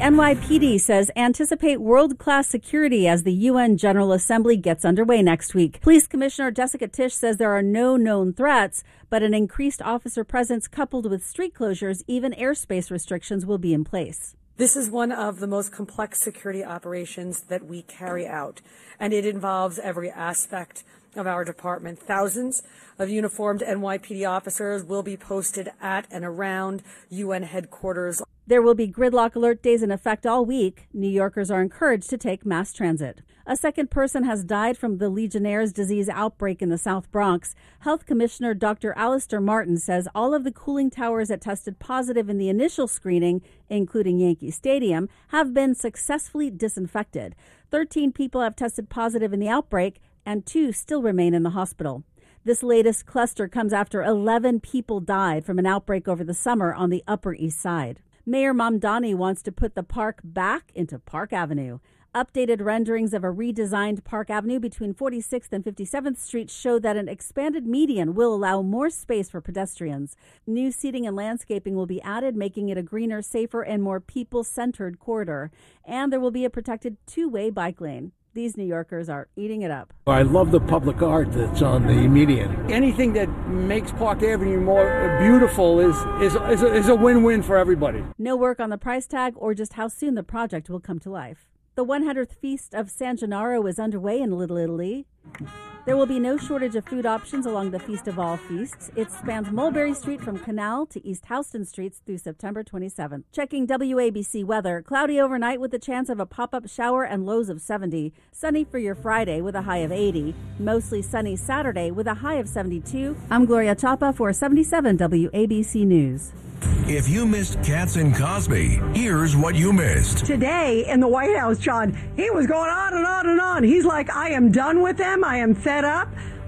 NYPD says anticipate world-class security as the UN General Assembly gets underway next week. Police Commissioner Jessica Tisch says there are no known threats, but an increased officer presence coupled with street closures, even airspace restrictions will be in place. This is one of the most complex security operations that we carry out, and it involves every aspect of our department. Thousands of uniformed NYPD officers will be posted at and around UN headquarters. There will be gridlock alert days in effect all week. New Yorkers are encouraged to take mass transit. A second person has died from the Legionnaire's disease outbreak in the South Bronx. Health Commissioner Dr. Alistair Martin says all of the cooling towers that tested positive in the initial screening, including Yankee Stadium, have been successfully disinfected. 13 people have tested positive in the outbreak, and 2 still remain in the hospital. This latest cluster comes after 11 people died from an outbreak over the summer on the Upper East Side. Mayor Mamdani wants to put the park back into Park Avenue. Updated renderings of a redesigned Park Avenue between 46th and 57th Street show that an expanded median will allow more space for pedestrians. New seating and landscaping will be added, making it a greener, safer, and more people-centered corridor. And there will be a protected two-way bike lane. These New Yorkers are eating it up. I love the public art that's on the median. Anything that makes Park Avenue more beautiful is a win-win for everybody. No work on the price tag or just how soon the project will come to life. The 100th Feast of San Gennaro is underway in Little Italy. There will be no shortage of food options along the Feast of All Feasts. It spans Mulberry Street from Canal to East Houston Streets through September 27th. Checking WABC weather. Cloudy overnight with a chance of a pop-up shower and lows of 70. Sunny for your Friday with a high of 80. Mostly sunny Saturday with a high of 72. I'm Gloria Chapa for 77 WABC News. If you missed Katz and Cosby, here's what you missed. Today in the White House, John, he was going on and on and on. He's like, I am done with them. I am fed up.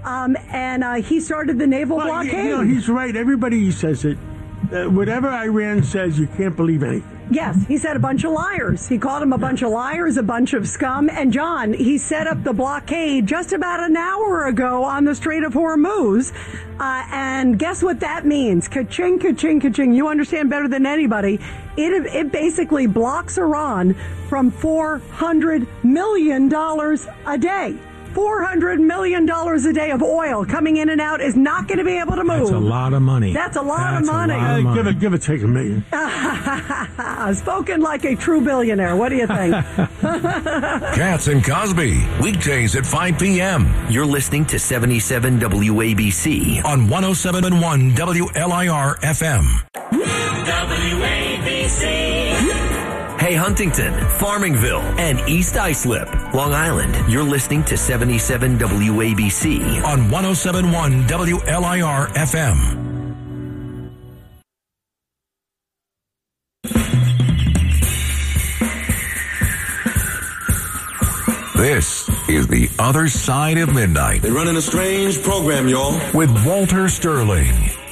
And he started the naval blockade. You know, he's right. Everybody says it. Whatever Iran says, you can't believe anything. Yes, he said a bunch of liars. He called them a bunch of liars, a bunch of scum. And John, he set up the blockade just about an hour ago on the Strait of Hormuz. And guess what that means? Ka-ching, ka-ching, ka-ching. You understand better than anybody. It basically blocks Iran from $400 million a day. $400 million a day of oil coming in and out is not going to be able to move. That's a lot of money. That's a lot of money. Give it, take $1 million. Spoken like a true billionaire. What do you think? Katz and Cosby, weekdays at 5 p.m. You're listening to 77 WABC on 107.1 WLIR FM. WABC. Hey, Huntington, Farmingville, and East Islip, Long Island. You're listening to 77 WABC on 107.1 WLIR FM. This is The Other Side of Midnight. They're running a strange program, y'all. With Walter Sterling.